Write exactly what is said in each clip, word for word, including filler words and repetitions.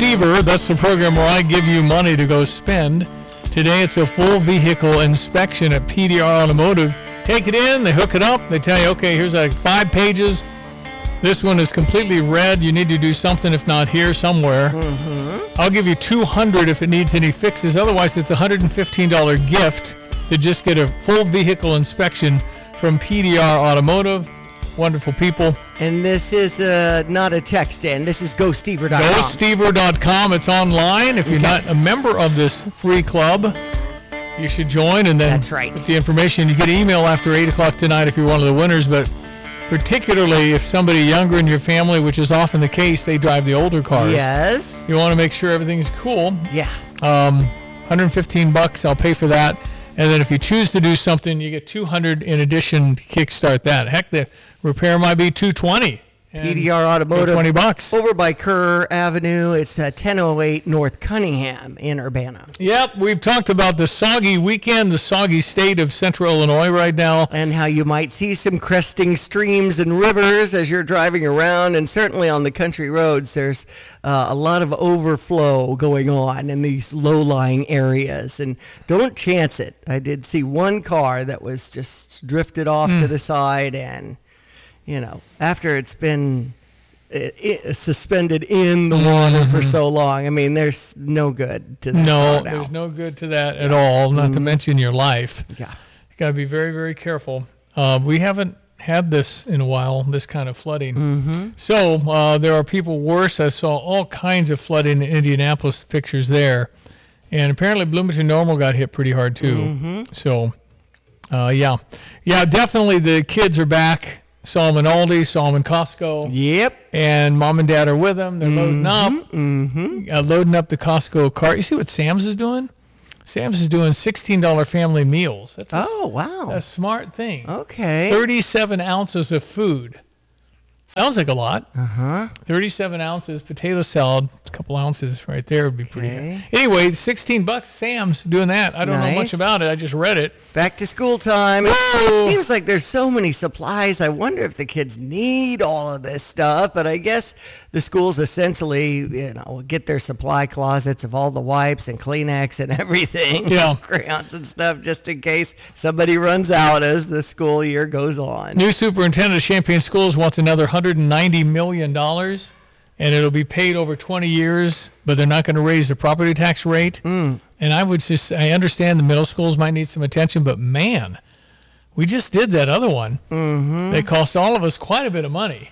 Stever. That's the program where I give you money to go spend. Today it's a full vehicle inspection at P D R Automotive. Take it in, they hook it up, they tell you, okay, here's like five pages. This one is completely red. You need to do something, if not here, somewhere. Mm-hmm. I'll give you two hundred dollars if it needs any fixes. Otherwise, it's a one hundred fifteen dollars gift to just get a full vehicle inspection from P D R Automotive. Wonderful people. And this is uh, not a text in. This is go stever dot com. go stever dot com. It's online. If you're okay. not a member of this free club, you should join. And then That's right. With the information, you get an email after eight o'clock tonight if you're one of the winners. But particularly if somebody younger in your family, which is often the case, they drive the older cars. Yes. You want to make sure everything's cool. Yeah. Um, one hundred fifteen bucks. I'll pay for that. And then if you choose to do something, you get two hundred in addition to kickstart that. Heck, the repair might be two twenty. P D R Automotive, twenty bucks. Over by Kerr Avenue. It's uh, ten oh eight North Cunningham in Urbana. Yep, we've talked about the soggy weekend, the soggy state of central Illinois right now. And how you might see some cresting streams and rivers as you're driving around. And certainly on the country roads, there's uh, a lot of overflow going on in these low-lying areas. And don't chance it. I did see one car that was just drifted off mm. to the side, and you know, after it's been it, it, suspended in the water mm-hmm. for so long, I mean, there's no good to that. No, there's no good to that at all, not mm-hmm. to mention your life. Yeah. You got to be very, very careful. Uh, we haven't had this in a while, this kind of flooding. Mm-hmm. So uh, there are people worse. I saw all kinds of flooding in Indianapolis, pictures there. And apparently Bloomington Normal got hit pretty hard, too. Mm-hmm. So, uh, yeah. Yeah, definitely the kids are back. Saw them in Aldi, saw them in Costco. Yep. And mom and dad are with them. They're mm-hmm. loading up. Mm-hmm. Uh, loading up the Costco cart. You see what Sam's is doing? Sam's is doing sixteen dollars family meals. That's a, oh, wow. a smart thing. Okay. thirty-seven ounces of food. Sounds like a lot. Uh-huh. thirty-seven ounces, potato salad, a couple ounces right there would be pretty okay. good. Anyway, sixteen bucks, Sam's doing that. I don't nice. know much about it. I just read it. Back to school time. It seems like there's so many supplies. I wonder if the kids need all of this stuff, but I guess the schools essentially, you know, get their supply closets of all the wipes and Kleenex and everything. Yeah. Crayons and stuff just in case somebody runs out as the school year goes on. New superintendent of Champaign Schools wants another one hundred ninety million dollars, and it'll be paid over twenty years, but they're not going to raise the property tax rate. Mm. And I would just, I understand the middle schools might need some attention, but man, we just did that other one. Mm-hmm. They cost all of us quite a bit of money.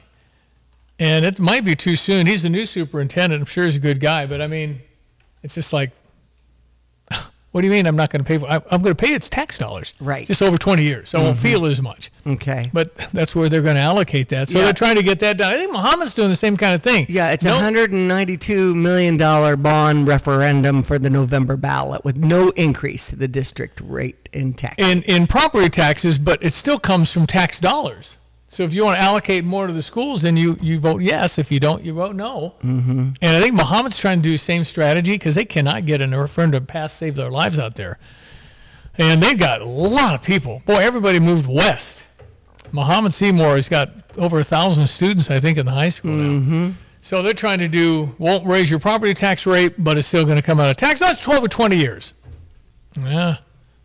And it might be too soon. He's the new superintendent. I'm sure he's a good guy, but I mean, it's just like, what do you mean I'm not going to pay for it? I'm going to pay its tax dollars. Right. Just over twenty years, so mm-hmm. I won't feel as much. Okay. But that's where they're going to allocate that. So yeah. they're trying to get that done. I think Muhammad's doing the same kind of thing. Yeah, it's a no, one hundred ninety-two million dollars bond referendum for the November ballot with no increase to the district rate in tax. In, in property taxes, but it still comes from tax dollars. So if you want to allocate more to the schools, then you, you vote yes. If you don't, you vote no. Mm-hmm. And I think Muhammad's trying to do the same strategy because they cannot get a referendum passed, save their lives out there. And they've got a lot of people. Boy, everybody moved west. Muhammad Seymour has got over a thousand students, I think, in the high school mm-hmm. now. So they're trying to do, won't raise your property tax rate, but it's still going to come out of tax. That's twelve or twenty years. Yeah.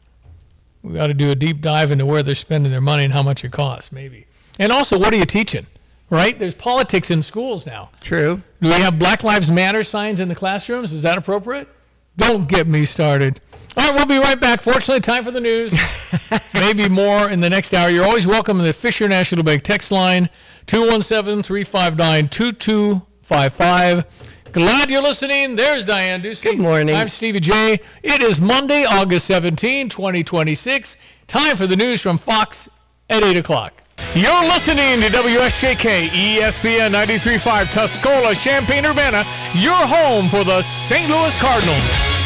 We got to do a deep dive into where they're spending their money and how much it costs, maybe. And also, what are you teaching, right? There's politics in schools now. True. Do we have Black Lives Matter signs in the classrooms? Is that appropriate? Don't get me started. All right, we'll be right back. Fortunately, time for the news. Maybe more in the next hour. You're always welcome to the Fisher National Bank text line, two one seven, three five nine, two two five five. Glad you're listening. There's Diane Ducey. Good morning. I'm Stevie J. It is Monday, August seventeenth, twenty twenty-six. Time for the news from Fox at eight o'clock. You're listening to W S J K E S P N ninety-three point five Tuscola, Champaign-Urbana, your home for the Saint Louis Cardinals.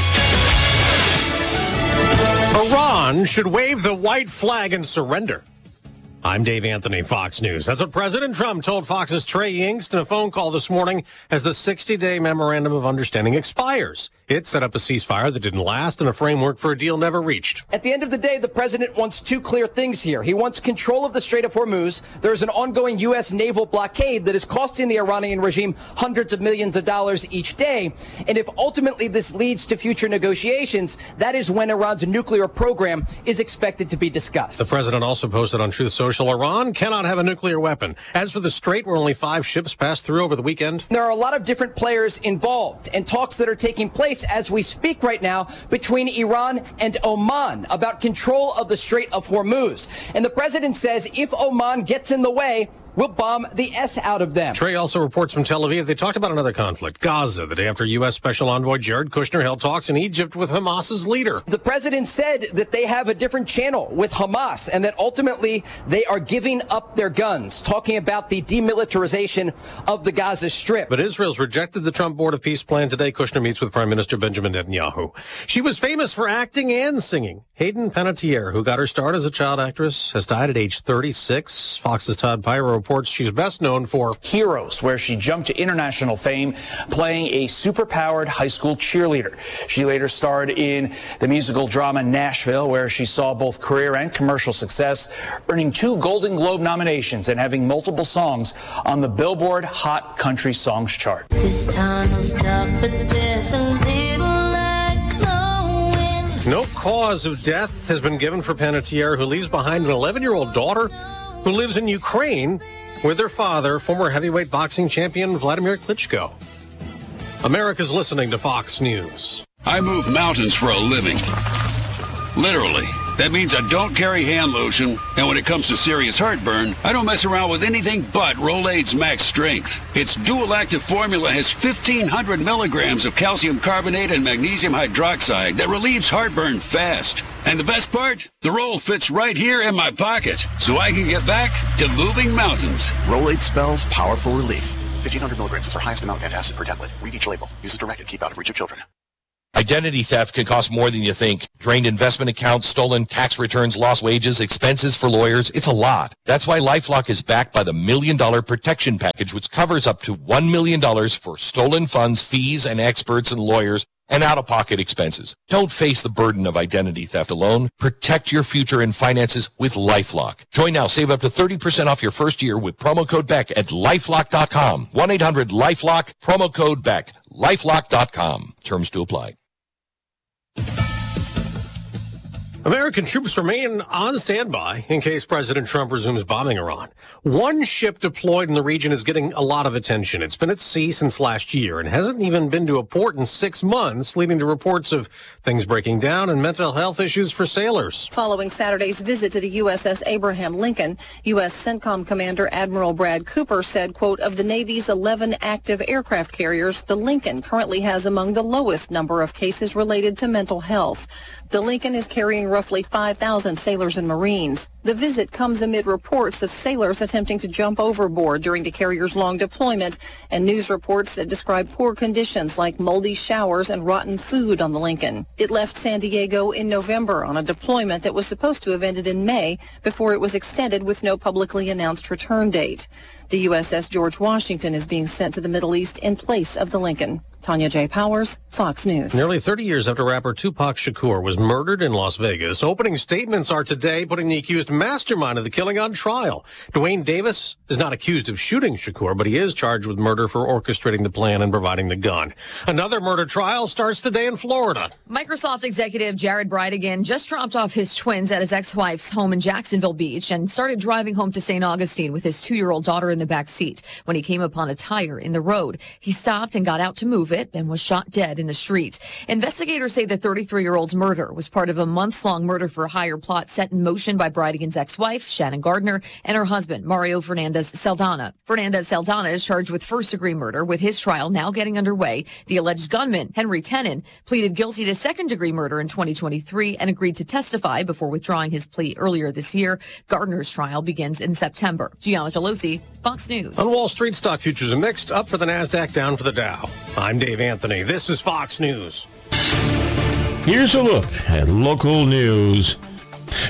Iran should wave the white flag and surrender. I'm Dave Anthony, Fox News. That's what President Trump told Fox's Trey Yingst in a phone call this morning as the sixty-day memorandum of understanding expires. It set up a ceasefire that didn't last and a framework for a deal never reached. At the end of the day, the president wants two clear things here. He wants control of the Strait of Hormuz. There's an ongoing U S naval blockade that is costing the Iranian regime hundreds of millions of dollars each day. And if ultimately this leads to future negotiations, that is when Iran's nuclear program is expected to be discussed. The president also posted on Truth Social, Iran cannot have a nuclear weapon. As for the Strait, where only five ships passed through over the weekend. There are a lot of different players involved and talks that are taking place as we speak right now between Iran and Oman about control of the Strait of Hormuz. And the president says if Oman gets in the way, we'll bomb the S out of them. Trey also reports from Tel Aviv. They talked about another conflict, Gaza, the day after U S. Special Envoy Jared Kushner held talks in Egypt with Hamas's leader. The president said that they have a different channel with Hamas and that ultimately they are giving up their guns, talking about the demilitarization of the Gaza Strip. But Israel's rejected the Trump Board of Peace plan today. Kushner meets with Prime Minister Benjamin Netanyahu. She was famous for acting and singing. Hayden Panettiere, who got her start as a child actress, has died at age thirty-six. Fox's Todd Pyro reports she's best known for Heroes, where she jumped to international fame playing a superpowered high school cheerleader. She later starred in the musical drama Nashville, where she saw both career and commercial success, earning two Golden Globe nominations and having multiple songs on the Billboard Hot Country Songs chart. This time is dark, but there's a little light glowing. No cause of death has been given for Panettiere, who leaves behind an eleven-year-old daughter who lives in Ukraine with her father, former heavyweight boxing champion Vladimir Klitschko. America's listening to Fox News. I move mountains for a living. Literally. That means I don't carry hand lotion, and when it comes to serious heartburn, I don't mess around with anything but Rolaids Max Strength. Its dual-active formula has fifteen hundred milligrams of calcium carbonate and magnesium hydroxide that relieves heartburn fast. And the best part? The roll fits right here in my pocket, so I can get back to moving mountains. Rolaids spells powerful relief. fifteen hundred milligrams is our highest amount of antacid per tablet. Read each label. Use as directed. Keep out of reach of children. Identity theft can cost more than you think. Drained investment accounts, stolen tax returns, lost wages, expenses for lawyers. It's a lot. That's why LifeLock is backed by the Million Dollar Protection Package, which covers up to one million dollars for stolen funds, fees, and experts and lawyers, and out-of-pocket expenses. Don't face the burden of identity theft alone. Protect your future and finances with LifeLock. Join now. Save up to thirty percent off your first year with promo code Beck at lifelock dot com. one eight hundred LifeLock, promo code Beck. lifelock dot com. Terms to apply. American troops remain on standby in case President Trump resumes bombing Iran. One ship deployed in the region is getting a lot of attention. It's been at sea since last year and hasn't even been to a port in six months, leading to reports of things breaking down and mental health issues for sailors. Following Saturday's visit to the U S S Abraham Lincoln, U S CENTCOM Commander Admiral Brad Cooper said, quote, of the Navy's eleven active aircraft carriers, the Lincoln currently has among the lowest number of cases related to mental health. The Lincoln is carrying roughly five thousand sailors and Marines. The visit comes amid reports of sailors attempting to jump overboard during the carrier's long deployment and news reports that describe poor conditions like moldy showers and rotten food on the Lincoln. It left San Diego in November on a deployment that was supposed to have ended in May before it was extended with no publicly announced return date. The U S S George Washington is being sent to the Middle East in place of the Lincoln. Tanya J. Powers, Fox News. Nearly thirty years after rapper Tupac Shakur was murdered in Las Vegas, opening statements are today putting the accused mastermind of the killing on trial. Dwayne Davis is not accused of shooting Shakur, but he is charged with murder for orchestrating the plan and providing the gun. Another murder trial starts today in Florida. Microsoft executive Jared Bridegan just dropped off his twins at his ex-wife's home in Jacksonville Beach and started driving home to Saint Augustine with his two-year-old daughter in the back seat when he came upon a tire in the road. He stopped and got out to move it and was shot dead in the street. Investigators say the thirty-three-year-old's murder was part of a months-long murder-for-hire plot set in motion by Bridegan's ex-wife, Shannon Gardner, and her husband, Mario Fernandez Saldana. Fernandez Saldana is charged with first-degree murder, with his trial now getting underway. The alleged gunman, Henry Tenon, pleaded guilty to second-degree murder in twenty twenty-three and agreed to testify before withdrawing his plea earlier this year. Gardner's trial begins in September. Gianna Gelosi, Fox News. On Wall Street, stock futures are mixed, up for the NASDAQ, down for the Dow. I'm Dave Anthony. This is Fox News. Here's a look at local news.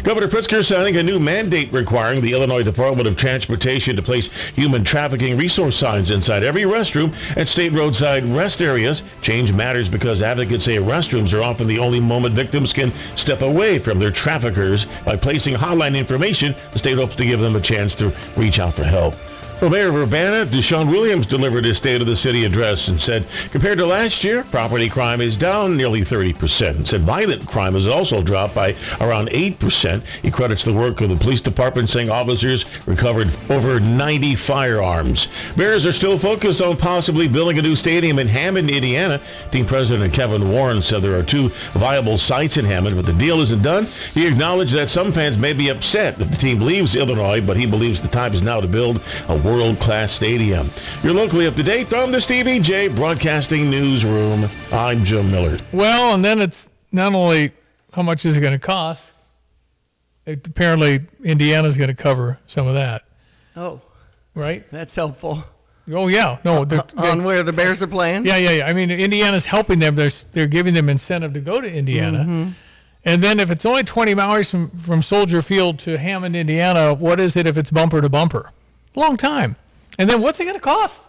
Governor Pritzker signing a new mandate requiring the Illinois Department of Transportation to place human trafficking resource signs inside every restroom at state roadside rest areas. Change matters because advocates say restrooms are often the only moment victims can step away from their traffickers. By placing hotline information, the state hopes to give them a chance to reach out for help. Well, Mayor of Urbana, Deshaun Williams, delivered his State of the City address and said, compared to last year, property crime is down nearly thirty percent. And said violent crime has also dropped by around eight percent. He credits the work of the police department, saying officers recovered over ninety firearms. Bears are still focused on possibly building a new stadium in Hammond, Indiana. Team President Kevin Warren said there are two viable sites in Hammond, but the deal isn't done. He acknowledged that some fans may be upset if the team leaves Illinois, but he believes the time is now to build a world-class stadium. You're locally up to date from the Stevie J Broadcasting Newsroom. I'm Jim Miller. Well, and then it's not only how much is it going to cost. It, apparently, Indiana's going to cover some of that. Oh, right. That's helpful. Oh yeah, no, they're, on they're, where the Bears are playing. Yeah, yeah, yeah. I mean, Indiana's helping them. They're they're giving them incentive to go to Indiana. Mm-hmm. And then if it's only twenty miles from from Soldier Field to Hammond, Indiana, what is it if it's bumper to bumper? Long time. And then what's it going to cost?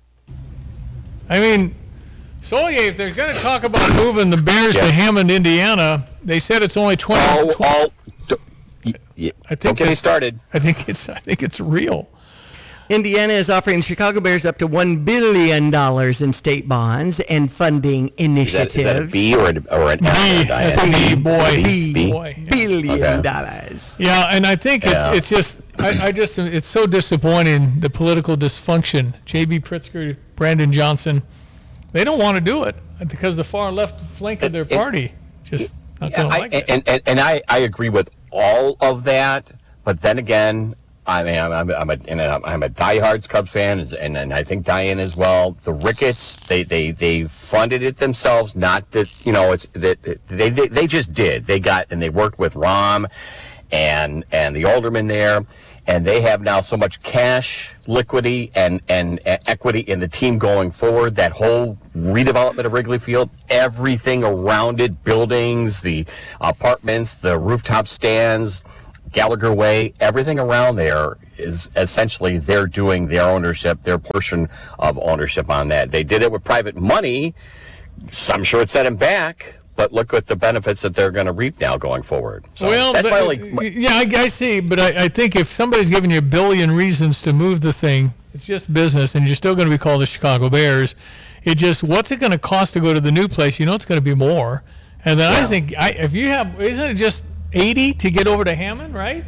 I mean, so yeah, if they're going to talk about moving the Bears yeah. to Hammond, Indiana, they said it's only twenty. Oh, twenty oh, d- y- I think don't get me started. I think it's I think it's real. Indiana is offering Chicago Bears up to one billion dollars in state bonds and funding initiatives. Is that, is that a B or an, or an B? F? That's a B, boy. B, B. boy. Billion okay. dollars. Yeah, and I think it's yeah. it's just I, I just it's so disappointing, the political dysfunction. J B Pritzker, Brandon Johnson, they don't want to do it because the far left flank of their party it, just not yeah, going to I, like it. And, and, and I, I agree with all of that, but then again, I mean, I'm, I'm, I'm a, and I'm a diehard Cubs fan, and, and I think Diane as well. The Ricketts, they, they, they funded it themselves. Not that, you know, it's that they, they they just did. They got and they worked with Rahm and and the alderman there, and they have now so much cash, liquidity, and and equity in the team going forward. That whole redevelopment of Wrigley Field, everything around it, buildings, the apartments, the rooftop stands, Gallagher Way, everything around there is essentially they're doing their ownership, their portion of ownership on that. They did it with private money. So I'm sure it set them back, but look at the benefits that they're going to reap now going forward. So well, that's the, my only, yeah, I, I see, but I, I think if somebody's giving you a billion reasons to move the thing, it's just business, and you're still going to be called the Chicago Bears. It just, what's it going to cost to go to the new place? You know it's going to be more. And then yeah. I think, I, if you have, isn't it just eighty to get over to Hammond, right?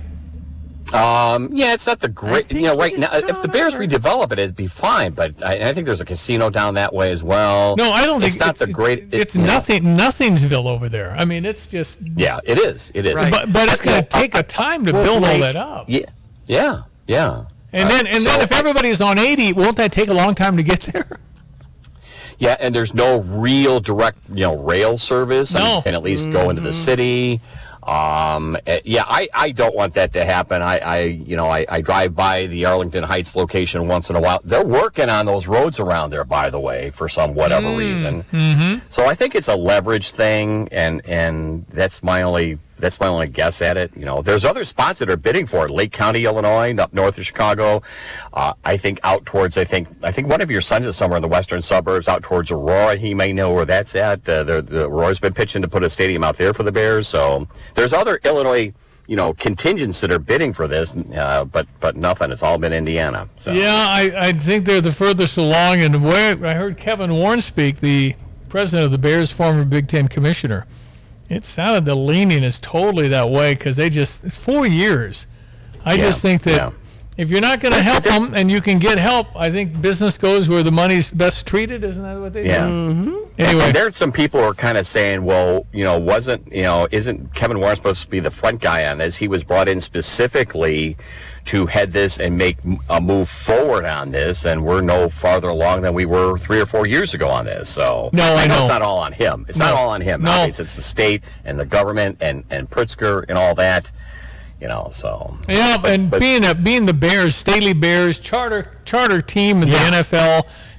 Um, yeah, it's not the great, you know, right now, if the Bears over. redevelop it, it'd be fine, but I, I think there's a casino down that way as well. No, I don't it's think it's not the great. It, it's nothing, know. Nothingsville over there. I mean, it's just. Yeah, it is. It is. Right. But, but it's going to take a time to well, build like, all that up. Yeah, yeah, yeah. And uh, then, and so, then if everybody's on eighty, won't that take a long time to get there? Yeah, and there's no real direct, you know, rail service. No. I mean, you can at least mm-hmm. go into the city. Um, yeah, I, I don't want that to happen. I, I you know, I, I drive by the Arlington Heights location once in a while. They're working on those roads around there, by the way, for some whatever mm. reason. Mm-hmm. So I think it's a leverage thing, and, and that's my only that's my only guess at it. You know, there's other spots that are bidding for it. Lake County, Illinois, up north of Chicago. Uh, I think out towards, I think I think one of your sons is somewhere in the western suburbs, out towards Aurora. He may know where that's at. Uh, the, the Aurora's been pitching to put a stadium out there for the Bears. So there's other Illinois, you know, contingents that are bidding for this, uh, but but nothing. It's all been Indiana. So. Yeah, I, I think they're the furthest along. And where I heard Kevin Warren speak, the president of the Bears, former Big Ten commissioner. It sounded the leaning is totally that way because they just, it's four years. I yeah, just think that yeah. if you're not going to help them and you can get help, I think business goes where the money's best treated. Isn't that what they yeah. say? Mm-hmm. Anyway. And there's some people who are kind of saying, well, you know, wasn't, you know, isn't Kevin Warren supposed to be the front guy on this? He was brought in specifically to head this and make a move forward on this, and we're no farther along than we were three or four years ago on this. So no, I, I know know it's not all on him. It's no. not all on him. No. Obviously, it's the state and the government and, and Pritzker and all that. You know, so yeah, but, and but, being a, being the Bears, Staley Bears charter charter team in yeah. the N F L,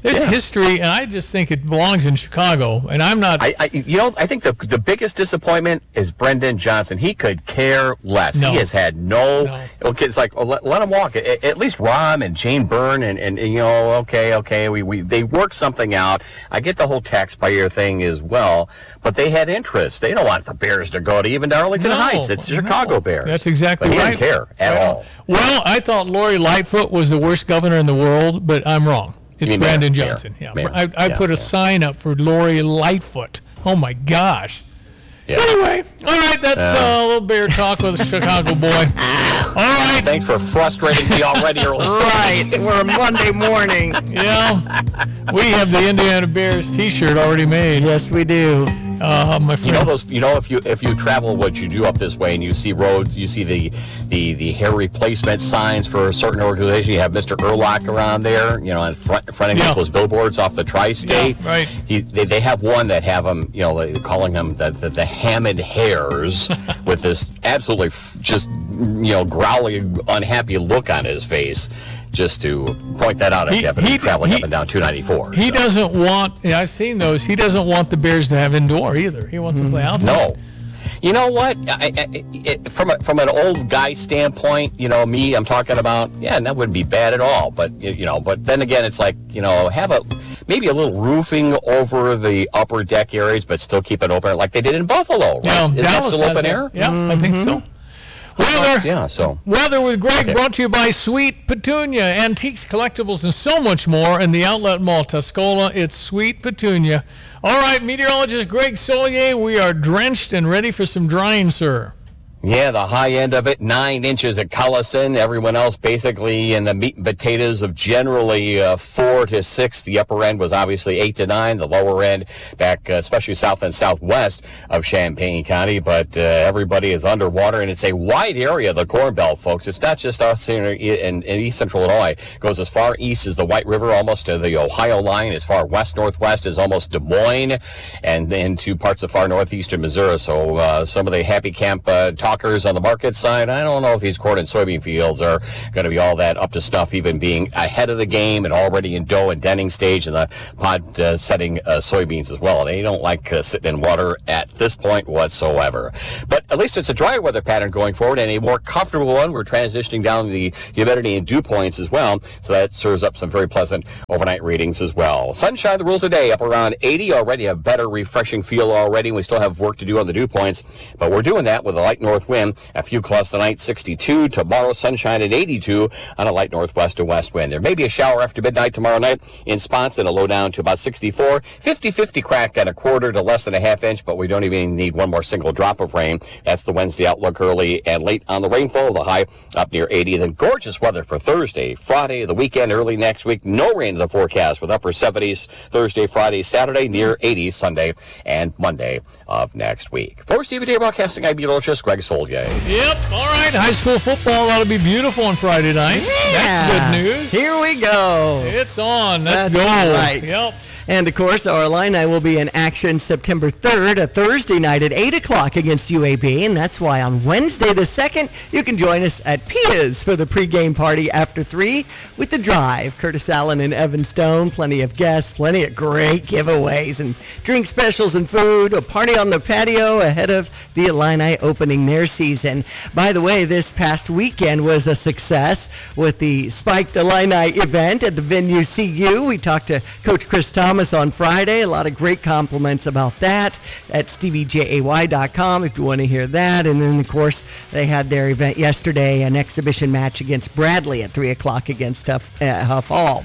There's Yeah. history, and I just think it belongs in Chicago. And I'm not. I, I you know, I think the the biggest disappointment is Brendan Johnson. He could care less. No. He has had no. No. Okay, it's like, oh, let, let him walk. At, at least Rom and Jane Byrne and, and, and you know, okay, okay, we, we they worked something out. I get the whole taxpayer thing as well, but they had interest. They don't want the Bears to go to even to Arlington No, Heights. It's the Chicago no. Bears. That's exactly but he right. didn't care at Well, all. Well, I thought Lori Lightfoot was the worst governor in the world, but I'm wrong. It's mean Brandon mayor, Johnson. mayor, yeah, mayor. I, I Yeah, put a yeah. sign up for Lori Lightfoot. Oh my gosh. Yeah. Anyway, all right, that's Yeah. uh, a little bear talk with a Chicago boy. All right. Thanks for frustrating me already early. Right. We're a Monday morning. Yeah, we have the Indiana Bears T-shirt already made. Yes, we do. Uh, my friend. You know those. You know if you if you travel what you do up this way and you see roads, you see the the the hair replacement signs for a certain organization. You have Mister Erlock around there. You know, in front, in front of Yeah. those billboards off the tri-state. Yeah, right. He, they, they have one that have them. You know, they're calling them the the, the Hammond hairs with this absolutely f- just you know growly unhappy look on his face. Just to point that out, if He- you happen to he- be traveling he- up and down two ninety-four. He so. doesn't want. Yeah, I've seen those. He doesn't want the Bears to have indoor either. He wants to play outside. No. You know what? I, I, it, from a, from an old guy standpoint, you know, me, I'm talking about, yeah, that wouldn't be bad at all. But, you know, but then again, it's like, you know, have a maybe a little roofing over the upper deck areas, but still keep it open like they did in Buffalo, right? Yeah, Is that Dallas still has open that. air? Yeah, I think so. Weather, Yeah, so. weather with Greg Okay. brought to you by Sweet Petunia, antiques, collectibles, and so much more in the Outlet Mall, Tuscola. It's Sweet Petunia. All right, meteorologist Greg Solier, we are drenched and ready for some drying, sir. Yeah, the high end of it, nine inches at Collison. Everyone else basically in the meat and potatoes of generally uh, four to six. The upper end was obviously eight to nine. The lower end back, uh, especially south and southwest of Champaign County. But uh, everybody is underwater, and it's a wide area, the Corn Belt, folks. It's not just us here in, in east central Illinois. It goes as far east as the White River, almost to the Ohio line. As far west northwest as almost Des Moines, and into parts of far northeastern Missouri. So uh, some of the happy camp uh, talk on the market side, I don't know if these corn and soybean fields are going to be all that up to snuff, even being ahead of the game and already in dough and denning stage in the pod uh, setting uh, soybeans as well. They don't like uh, sitting in water at this point whatsoever. But at least it's a drier weather pattern going forward and a more comfortable one. We're transitioning down the humidity and dew points as well, so that serves up some very pleasant overnight readings as well. Sunshine the rule today, up around eighty already, a better refreshing feel already. We still have work to do on the dew points, but we're doing that with a light north wind. A few clouds tonight, sixty-two. Tomorrow, sunshine at eighty-two on a light northwest to west wind. There may be a shower after midnight tomorrow night in spots and a low down to about sixty-four. fifty-fifty crack at a quarter to less than a half inch, but we don't even need one more single drop of rain. That's the Wednesday outlook, early and late on the rainfall. The high up near eighty. Then gorgeous weather for Thursday, Friday, the weekend, early next week. No rain in the forecast with upper seventies Thursday, Friday, Saturday, near eighties Sunday and Monday of next week. For Stevie Day Broadcasting, I'm meteorologist Greg Solier. Yep, all right. High school football ought to be beautiful on Friday night. Yeah. That's good news. Here we go. It's on. Let's That's go. right. Yep. And, of course, our Illini will be in action September third, a Thursday night at eight o'clock against U A B. And that's why on Wednesday the second, you can join us at Pia's for the pregame party after three with The Drive. Curtis Allen and Evan Stone, plenty of guests, plenty of great giveaways and drink specials and food, a party on the patio ahead of the Illini opening their season. By the way, this past weekend was a success with the Spiked Illini event at the Venue C U. We talked to Coach Chris Thomas on Friday. A lot of great compliments about that at stevie jay dot com if you want to hear that. And then, of course, they had their event yesterday, an exhibition match against Bradley at three o'clock against Huff, uh, Huff Hall.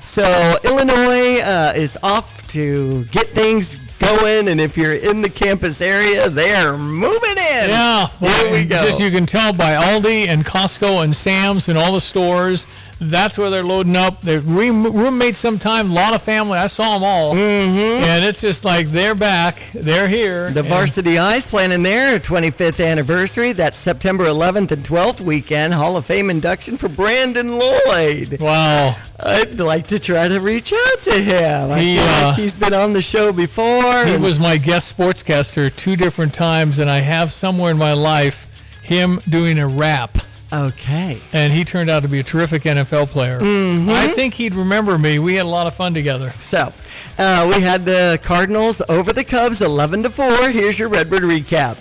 So Illinois uh, is off to get things going, and if you're in the campus area, they're moving in. Yeah. Here we go. Just you can tell by Aldi and Costco and Sam's and all the stores. That's where they're loading up. They're room, roommates sometime, a lot of family. I saw them all. Mm-hmm. And it's just like they're back. They're here. The and Varsity Eyes planning their twenty-fifth anniversary. That's September eleventh and twelfth weekend. Hall of Fame induction for Brandon Lloyd. Wow. I'd like to try to reach out to him. I He, feel uh, like he's been on the show before. He and- was my guest sportscaster two different times, and I have somewhere in my life him doing a rap Okay. And he turned out to be a terrific N F L player. Mm-hmm. I think he'd remember me. We had a lot of fun together. So, uh, we had the Cardinals over the Cubs eleven to four. Here's your Redbird recap.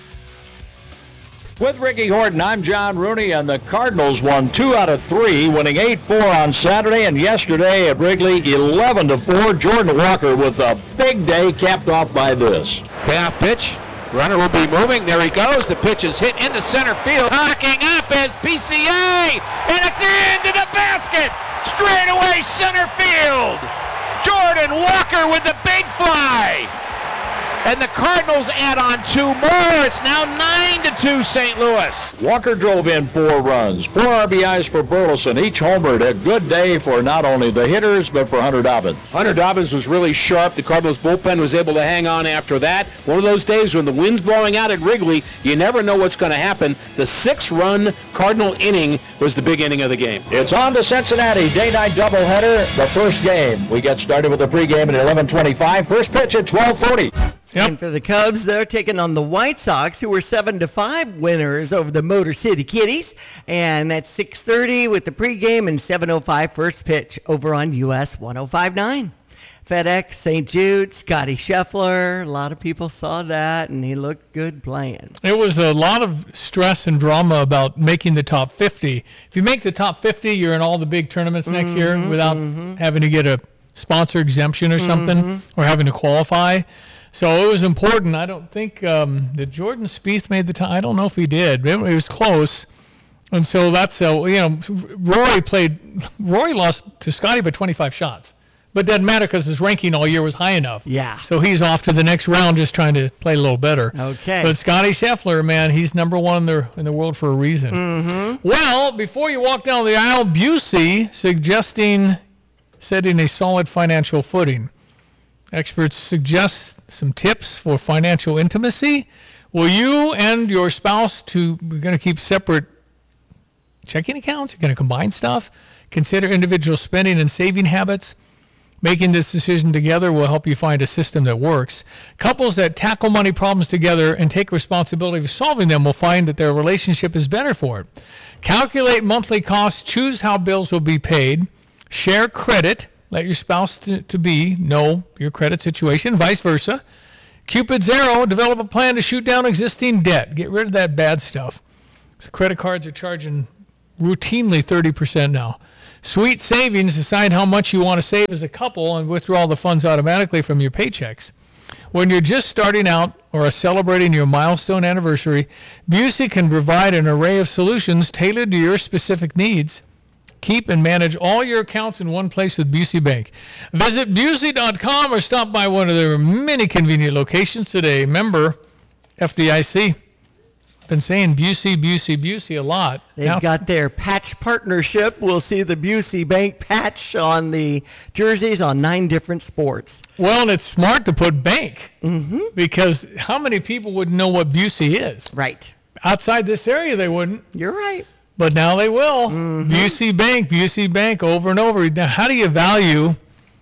With Ricky Horton, I'm John Rooney, and the Cardinals won two out of three, winning eight four on Saturday, and yesterday at Wrigley, eleven to four. Jordan Walker with a big day, capped off by this. Payoff pitch. Runner will be moving. There he goes. The pitch is hit into center field. Hocking up is P C A, and it's into the basket. Straight away center field. Jordan Walker with the big fly. And the Cardinals add on two more. It's now nine to two Saint Louis. Walker drove in four runs, four R B Is for Burleson. Each homered. A good day for not only the hitters, but for Hunter Dobbins. Hunter Dobbins was really sharp. The Cardinals bullpen was able to hang on after that. One of those days when the wind's blowing out at Wrigley, you never know what's going to happen. The six-run Cardinal inning was the big inning of the game. It's on to Cincinnati. Day-night doubleheader, the first game. We get started with the pregame at eleven twenty-five. First pitch at twelve forty. Yep. And for the Cubs, they're taking on the White Sox, who were seven to five winners over the Motor City Kitties. And that's six thirty with the pregame and seven oh five first pitch over on U S one oh five point nine. FedEx, Saint Jude, Scotty Scheffler. A lot of people saw that, and he looked good playing. It was a lot of stress and drama about making the top fifty. If you make the top fifty, you're in all the big tournaments next Mm-hmm, year without mm-hmm. having to get a sponsor exemption or something, Mm-hmm. or having to qualify. So it was important. I don't think um, that Jordan Spieth made the time. I don't know if he did. It, it was close. And so that's, uh, you know, Rory played, Rory lost to Scotty by twenty-five shots. But it doesn't matter because his ranking all year was high enough. Yeah. So he's off to the next round just trying to play a little better. Okay. But Scotty Scheffler, man, he's number one in the, in the world for a reason. Mm-hmm. Well, before you walk down the aisle, Busey suggesting setting a solid financial footing. Experts suggest some tips for financial intimacy. Will you and your spouse to, we're going to keep separate checking accounts? You're going to combine stuff? Consider individual spending and saving habits. Making this decision together will help you find a system that works. Couples that tackle money problems together and take responsibility for solving them will find that their relationship is better for it. Calculate monthly costs. Choose how bills will be paid. Share credit. Let your spouse to, to be know your credit situation, vice versa. Cupid Zero, develop a plan to shoot down existing debt. Get rid of that bad stuff. So credit cards are charging routinely thirty percent now. Sweet Savings, decide how much you want to save as a couple and withdraw the funds automatically from your paychecks. When you're just starting out or are celebrating your milestone anniversary, Busey can provide an array of solutions tailored to your specific needs. Keep and manage all your accounts in one place with Busey Bank. Visit Busey dot com or stop by one of their many convenient locations today. Member F D I C. I've been saying Busey, Busey, Busey a lot. They've Now got their patch partnership. We'll see the Busey Bank patch on the jerseys on nine different sports. Well, and it's smart to put bank Mm-hmm. because how many people would know what Busey is? Right. Outside this area, they wouldn't. You're right. But now they will. Mm-hmm. Busey Bank, Busey Bank, over and over. Now, how do you value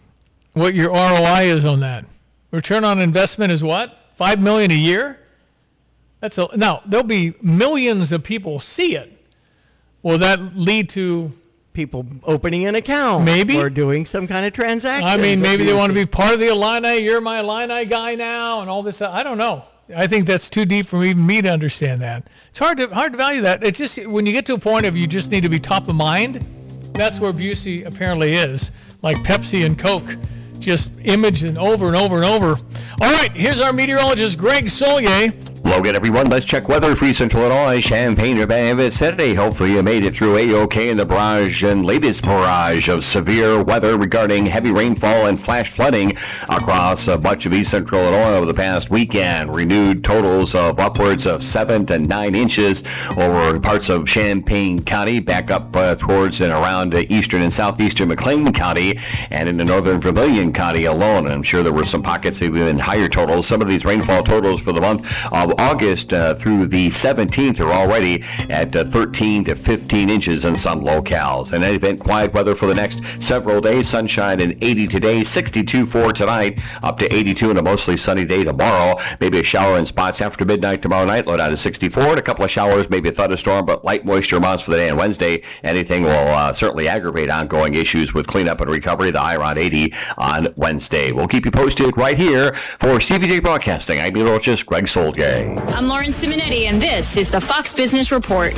what your R O I is on that? Return on investment is what? Five million a year? That's a, now there'll be millions of people see it. Will that lead to people opening an account? Maybe. Or doing some kind of transaction. I mean, maybe they want to be part of the Illini. You're my Illini guy now, and all this. I don't know. I think that's too deep for even me to understand that. It's hard to hard to value that. It's just when you get to a point of you just need to be top of mind. That's where Busey apparently is, like Pepsi and Coke, just image and over and over and over. All right, here's our meteorologist Greg Solier. Hello again, everyone. Let's check weather for Central Illinois, Champaign, Urbana, Saturday. Hopefully you made it through A-OK in the barrage and latest barrage of severe weather regarding heavy rainfall and flash flooding across uh, much of East Central Illinois over the past weekend. Renewed totals of upwards of seven to nine inches over parts of Champaign County, back up uh, towards and around uh, eastern and southeastern McLean County, and in the northern Vermilion County alone. And I'm sure there were some pockets of even higher totals. Some of these rainfall totals for the month of August uh, through the seventeenth are already at uh, thirteen to fifteen inches in some locales. In any event, quiet weather for the next several days. Sunshine and eighty today, sixty-two for tonight, up to eighty-two and a mostly sunny day tomorrow. Maybe a shower in spots after midnight tomorrow night, low down to sixty-four, and a couple of showers, maybe a thunderstorm, but light moisture amounts for the day on Wednesday. Anything will uh, certainly aggravate ongoing issues with cleanup and recovery. The high around eighty on Wednesday. We'll keep you posted right here for C V J Broadcasting. I'm meteorologist Greg Solgay. I'm Lauren Simonetti, and this is the Fox Business Report.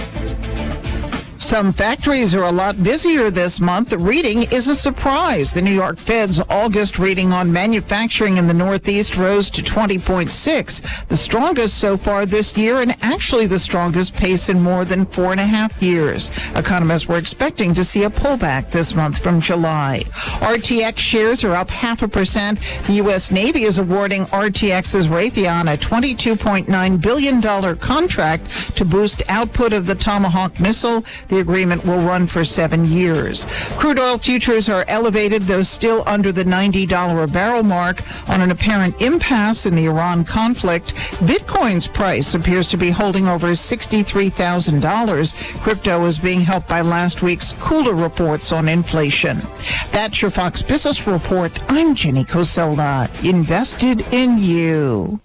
Some factories are a lot busier this month. The reading is a surprise. The New York Fed's August reading on manufacturing in the Northeast rose to twenty point six, the strongest so far this year and actually the strongest pace in more than four and a half years. Economists were expecting to see a pullback this month from July. R T X shares are up half a percent. The U S Navy is awarding R T X's Raytheon a twenty-two point nine billion dollars contract to boost output of the Tomahawk missile. The agreement will run for seven years. Crude oil futures are elevated, though still under the ninety dollars a barrel mark on an apparent impasse in the Iran conflict. Bitcoin's price appears to be holding over sixty-three thousand dollars. Crypto is being helped by last week's cooler reports on inflation. That's your Fox Business Report. I'm Jenny Coselda. Invested in you.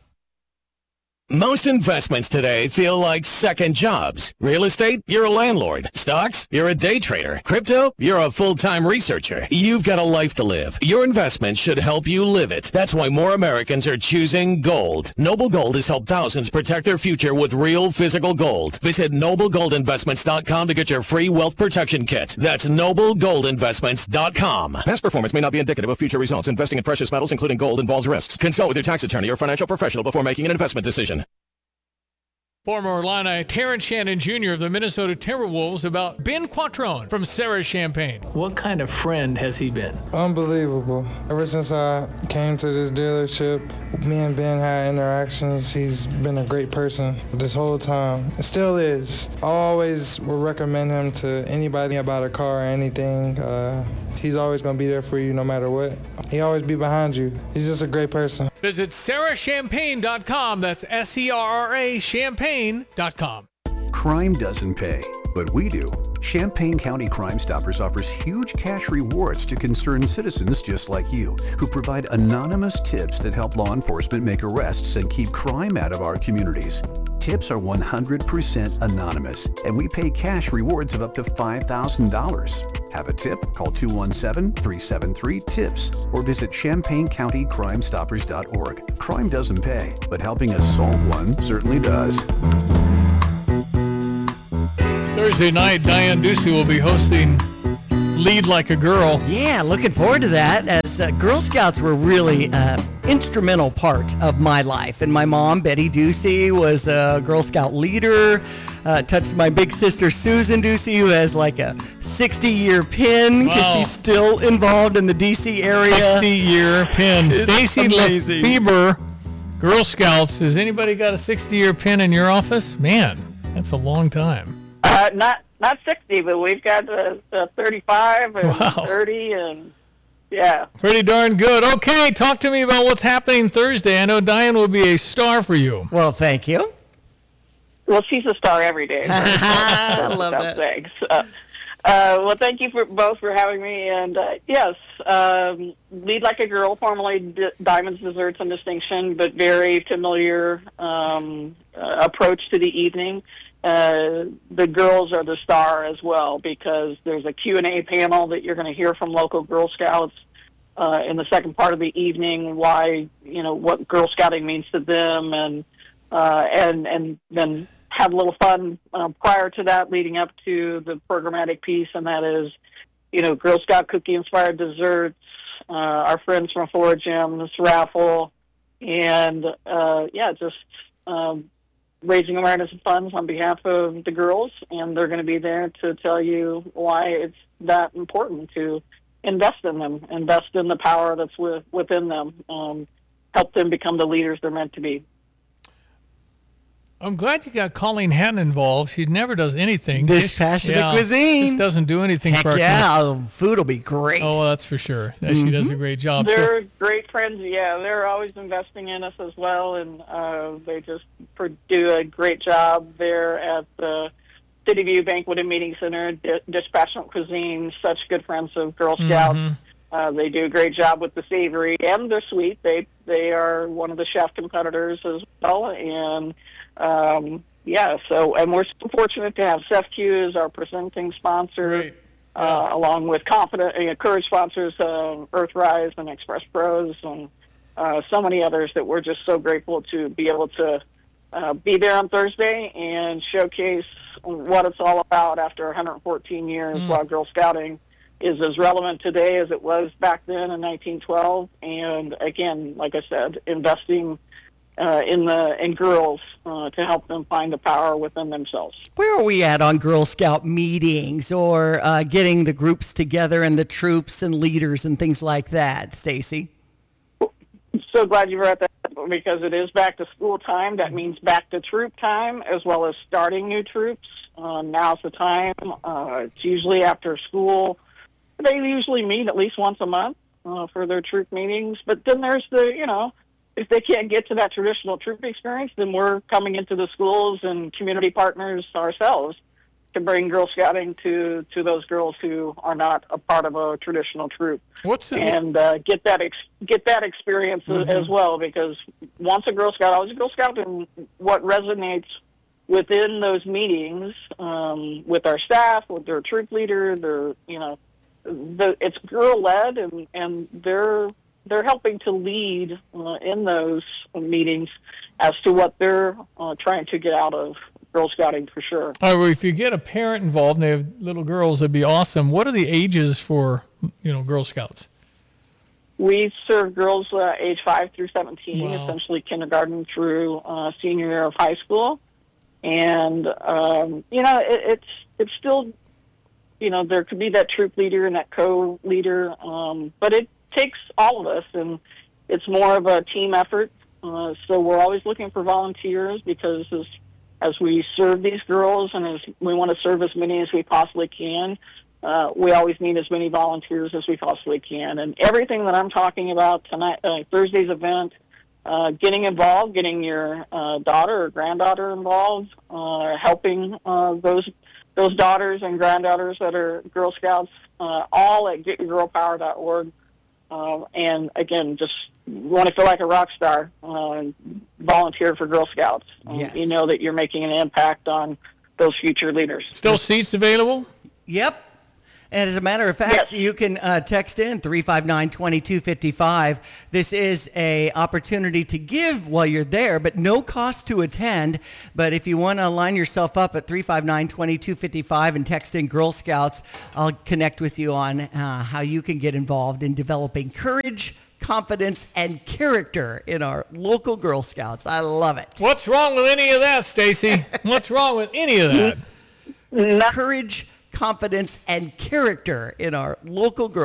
Most investments today feel like second jobs. Real estate, you're a landlord. Stocks, you're a day trader. Crypto, you're a full-time researcher. You've got a life to live. Your investment should help you live it. That's why more Americans are choosing gold. Noble Gold has helped thousands protect their future with real physical gold. Visit noble gold investments dot com to get your free wealth protection kit. That's noble gold investments dot com. Past performance may not be indicative of future results. Investing in precious metals, including gold, involves risks. Consult with your tax attorney or financial professional before making an investment decision. Former Illini Terrence Shannon Junior of the Minnesota Timberwolves about Ben Quattrone from Sarah Champagne. What kind of friend has he been? Unbelievable. Ever since I came to this dealership, me and Ben had interactions. He's been a great person this whole time. It still is. I always would recommend him to anybody about a car or anything. Uh, he's always going to be there for you no matter what. He always be behind you. He's just a great person. Visit sarah champagne dot com. That's S E R R A champagne dot com. Crime doesn't pay, but we do. Champaign County Crime Stoppers offers huge cash rewards to concerned citizens just like you, who provide anonymous tips that help law enforcement make arrests and keep crime out of our communities. Tips are one hundred percent anonymous, and we pay cash rewards of up to five thousand dollars. Have a tip? Call two one seven, three seven three, TIPS or visit champaign county crime stoppers dot org. Crime doesn't pay, but helping us solve one certainly does. Thursday night, Diane Ducey will be hosting Lead Like a Girl. Yeah, looking forward to that, as uh, Girl Scouts were really uh, instrumental part of my life. And my mom, Betty Ducey, was a Girl Scout leader. Uh, touched my big sister, Susan Ducey, who has like a sixty-year pin because Wow. she's still involved in the D C area. sixty-year pin. It's Stacy amazing. Lefebvre, Girl Scouts. Has anybody got a sixty-year pin in your office? Man, that's a long time. Uh, not not sixty, but we've got uh, uh, thirty-five and Wow. thirty, and yeah. Pretty darn good. Okay, talk to me about what's happening Thursday. I know Diane will be a star for you. Well, thank you. Well, she's a star every day. I love that. Thanks. Uh, uh, well, thank you for both for having me. And uh, yes, um, Lead Like a Girl, formerly D- Diamonds, Desserts, and Distinction, but very familiar um, uh, approach to the evening. Uh, the girls are the star as well, because there's a Q and A panel that you're going to hear from local Girl Scouts uh, in the second part of the evening, why, you know, what Girl Scouting means to them, and uh, and and then have a little fun uh, prior to that, leading up to the programmatic piece, and that is, you know, Girl Scout cookie-inspired desserts, uh, our friends from Four Gems raffle, and uh, yeah, just um, raising awareness and funds on behalf of the girls, and they're going to be there to tell you why it's that important to invest in them, invest in the power that's with, within them, um, help them become the leaders they're meant to be. I'm glad you got Colleen Hatton involved. She never does anything. Dispassionate yeah, cuisine. Just doesn't do anything Heck for our yeah, food will be great. Oh, that's for sure. Mm-hmm. She does a great job. They're so, great friends. Yeah, they're always investing in us as well, and uh, they just do a great job there at the City View Banquet and Meeting Center. D- Dispassionate Cuisine, such good friends of Girl Scouts. Mm-hmm. Uh, they do a great job with the savory and the sweet. They they are one of the chef competitors as well, and um, yeah. So, and we're so fortunate to have CEFCU as our presenting sponsor, right. uh, yeah. along with confident, uh, courage sponsors, uh, Earthrise and Express Pros, and uh, so many others that we're just so grateful to be able to uh, be there on Thursday and showcase what it's all about after one hundred fourteen years mm. while Girl Scouting is as relevant today as it was back then in nineteen twelve. And again, like I said, investing uh, in the in girls uh, to help them find the power within themselves. Where are we at on Girl Scout meetings or uh, getting the groups together and the troops and leaders and things like that, Stacy? So glad you brought that up because it is back to school time. That means back to troop time as well as starting new troops. Uh, now's the time. Uh, it's usually after school. They usually meet at least once a month uh, for their troop meetings. But then there's the, you know, if they can't get to that traditional troop experience, then we're coming into the schools and community partners ourselves to bring Girl Scouting to, to those girls who are not a part of a traditional troop. What's the, and uh, get that ex- get that experience mm-hmm. as well, because once a Girl Scout, always a Girl Scout, and what resonates within those meetings um, with our staff, with their troop leader, their, you know, The, it's girl-led, and, and they're they're helping to lead uh, in those meetings as to what they're uh, trying to get out of Girl Scouting for sure. All right, well, if you get a parent involved and they have little girls, that'd be awesome. What are the ages for, you know, Girl Scouts? We serve girls uh, age five through seventeen, wow. essentially kindergarten through uh, senior year of high school, and um, you know it, it's it's still. You know, there could be that troop leader and that co-leader, um, but it takes all of us, and it's more of a team effort. Uh, so we're always looking for volunteers because as, as we serve these girls and as we want to serve as many as we possibly can, uh, we always need as many volunteers as we possibly can. And everything that I'm talking about tonight, uh, Thursday's event, uh, getting involved, getting your uh, daughter or granddaughter involved, uh, helping uh, those those daughters and granddaughters that are Girl Scouts, uh, all at get your girl power dot org. Uh, and again, just want to feel like a rock star, uh, volunteer for Girl Scouts. Um, yes. You know that you're making an impact on those future leaders. Still seats available? Yep. And as a matter of fact, yes. you can uh, text in three five nine, two two five five. This is a opportunity to give while you're there, but no cost to attend. But if you want to line yourself up at three five nine, two two five five and text in Girl Scouts, I'll connect with you on uh, how you can get involved in developing courage, confidence, and character in our local Girl Scouts. I love it. What's wrong with any of that, Stacy? What's wrong with any of that? Courage, confidence, and character in our local Girl